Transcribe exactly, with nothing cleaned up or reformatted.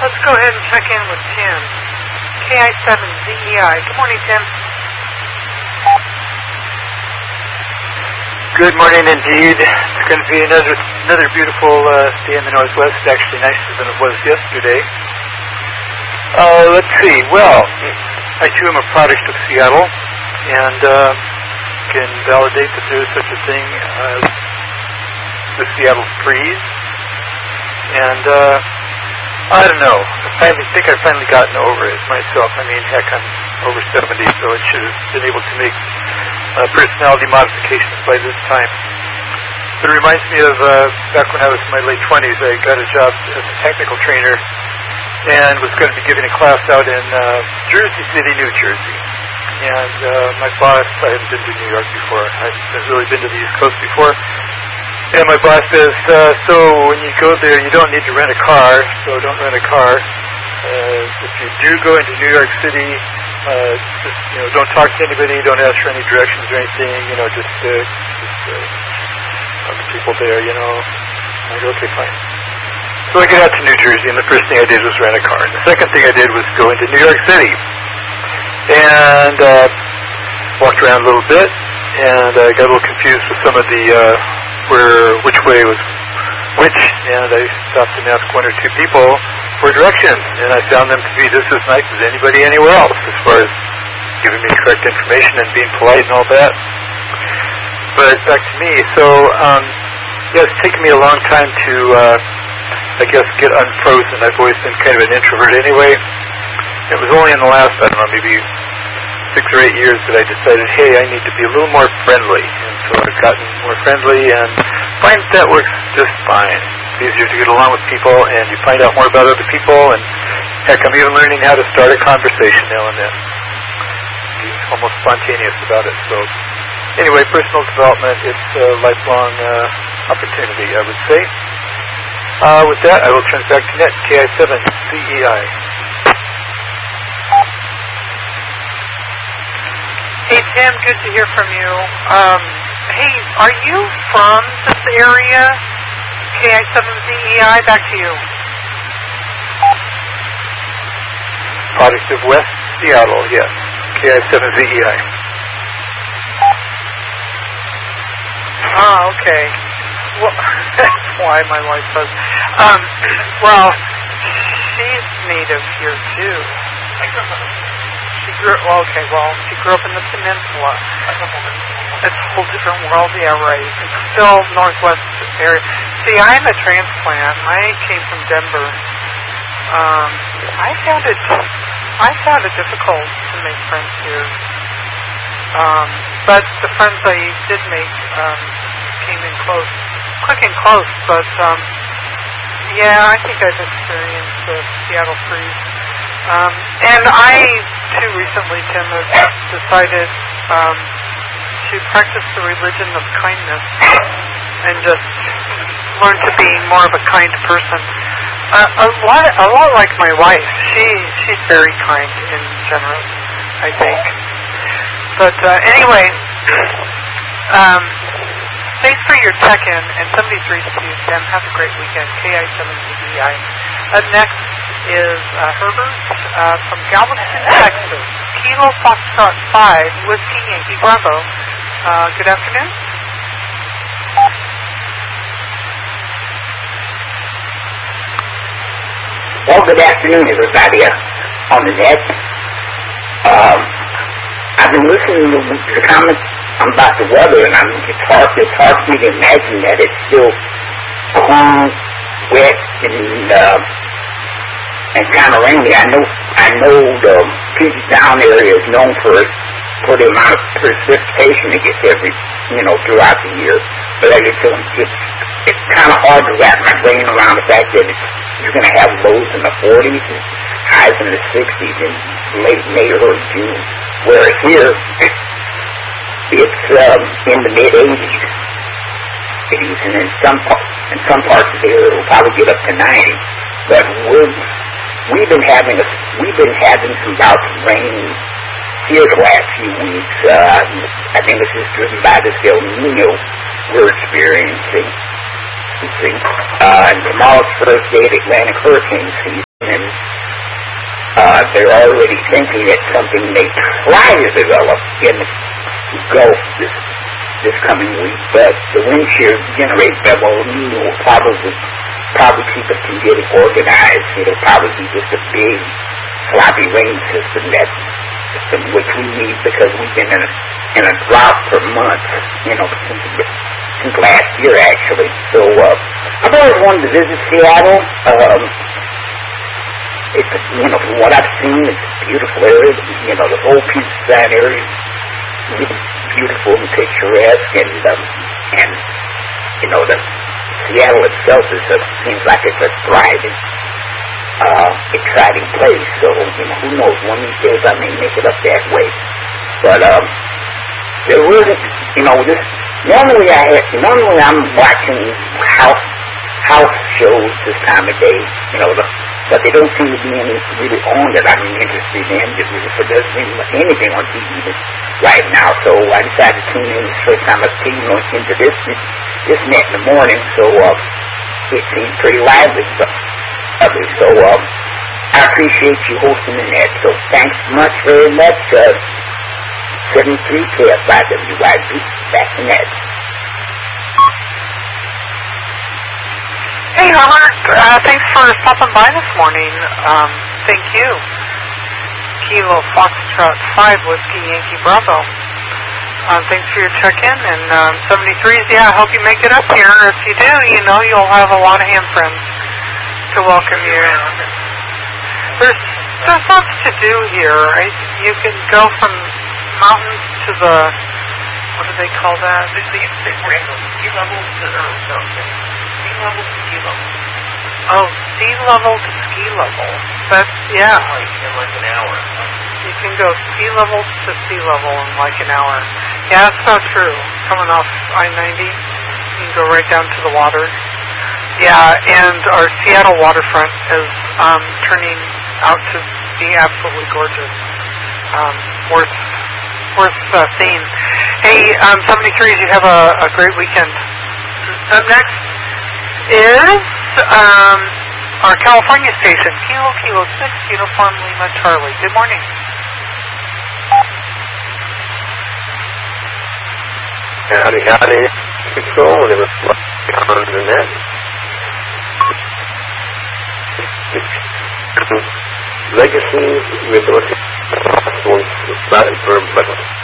let's go ahead and check in with Tim. K I seven Z E I. Good morning, Tim. Good morning indeed. It's going to be another another beautiful uh, day in the Northwest, actually nicer than it was yesterday. Uh, let's see. Well, I too am a product of Seattle, and uh, can validate that there is such a thing as the Seattle freeze. And uh, I don't know. I finally think I've finally gotten over it myself. I mean, heck, I'm over seventy, so I should have been able to make Uh, personality modifications by this time. It reminds me of uh, back when I was in my late twenties, I got a job as a technical trainer and was going to be giving a class out in uh, Jersey City, New Jersey. And uh, my boss, I hadn't been to New York before, I hadn't really been to the East Coast before, and my boss says, uh, so when you go there, you don't need to rent a car, so don't rent a car. Uh, if you do go into New York City, uh, just, you know, don't talk to anybody, don't ask for any directions or anything, you know, just, uh, just, uh, other people there, you know. I go, okay, fine. So I get out to New Jersey, and the first thing I did was rent a car. And the second thing I did was go into New York City. And, uh, walked around a little bit, and I uh, got a little confused with some of the, uh, where, which way was which, and I stopped and asked one or two people for directions, and I found them to be just as nice as anybody anywhere else as far as giving me correct information and being polite and all that. But back to me, so um, yeah, it's taken me a long time to, uh, I guess, get unfrozen. I've always been kind of an introvert anyway. It was only in the last, I don't know, maybe six or eight years that I decided, hey, I need to be a little more friendly. And so I've gotten more friendly and find that works just fine. It's easier to get along with people, and you find out more about other people, and heck, I'm even learning how to start a conversation now and then. Be almost spontaneous about it. So anyway, personal development, it's a lifelong uh, opportunity, I would say. Uh, with that, I will turn it back to Net, K I seven C E I. Hey, Tim, good to hear from you. Um, hey, are you from this area? K I seven Z E I, back to you. Product of West Seattle, yes. K I seven Z E I. Ah, okay. Well, that's why my wife was. Um, well, she's native here, too. She grew, well, okay, well, she grew up in the peninsula. It's a whole different world, yeah, right. It's still northwest area. See, I'm a transplant. I came from Denver. Um, I found it, I found it difficult to make friends here. Um, but the friends I did make, um, came in close, quick and close, but, um, yeah, I think I've experienced the Seattle freeze. Um, and I, too, recently, Tim, have decided um, to practice the religion of kindness and just learn to be more of a kind person. Uh, a lot, a lot like my wife. She, she's very kind and generous, I think. But uh, anyway, um, thanks for your check-in, and somebody three two, Tim. Have a great weekend. K I seven Z E I. Up next is uh, Herbert uh, from Galveston, Texas. Kilo Foxtrot five, Whiskey Yankee Bravo. Uh, good afternoon. Well, good afternoon, everybody uh, on the net. Um, I've been listening to the comments about the weather, and I'm, it's hard, it's hard for me to imagine that it's still cool, wet, and uh, and kind of rainy. I know, I know the Puget Sound area is known for it, for the amount of precipitation it gets every, you know, throughout the year. But it's it's it's kind of hard to wrap my brain around the fact that it's, you're going to have lows in the forties and highs in the sixties in late May or early June. Whereas here, it's um, in the mid eighties. And in some in some parts of the area, it'll probably get up to ninety. But we're we've been having a, we've been having some bouts of rain here the last few weeks. Uh, I think this is driven by this El Nino we're experiencing. Uh, and tomorrow's first day of Atlantic hurricane season. and uh, they're already thinking that something may try to develop in the Gulf this this coming week, but the wind shear generated that will probably probably keep us from getting organized. It'll probably be just a big sloppy rain system that system which we need because we've been in a in a drought for months, you know, since, since last year actually. So uh, I've always wanted to visit Seattle. Um, it's you know from what I've seen, it's a beautiful area. You know, the whole Puget Sound area is really beautiful and picturesque, and um, and you know the Seattle itself is a, seems like it's a thriving, uh, exciting place. So you know, who knows? One of these days I may make it up that way. But um, there wasn't, you know, this. Normally I have, normally I'm watching house house shows this time of day, you know, the, but they don't seem to be any really on that I'm interested in. There doesn't seem like anything on T V right now, so I decided to tune in. It's the first time I've seen into this this net in the morning, so uh, it seems pretty lively. So, so uh, I appreciate you hosting the net. So thanks much, very much. Uh, seventy-three K F I W Y B, back to net. Hey, Homer. Uh, thanks for stopping by this morning. Um, thank you. Kilo Foxtrot five Whiskey Yankee Bravo. Um, thanks for your check-in. And um, seventy-threes, yeah, I hope you make it up here. If you do, you know you'll have a lot of ham friends to welcome you. There's, there's lots to do here. Right? You can go from mountains to the, what do they call that? They used to say sea level to, or no, sea level to ski level. Oh, sea level to ski level. That's, yeah. Like in like an hour. You can go sea level to sea level in like an hour. Yeah, that's not true. Coming off I ninety, you can go right down to the water. Yeah, and our Seattle waterfront is um, turning out to be absolutely gorgeous. Um, worth worth uh, seeing. Hey, um, seventy-threes, you have a, a great weekend. Up next is um, our California station, Kilo Kilo six Uniform Lima Charlie. Good morning. Howdy, howdy. Control, and it was on the net. Legacy, we're looking for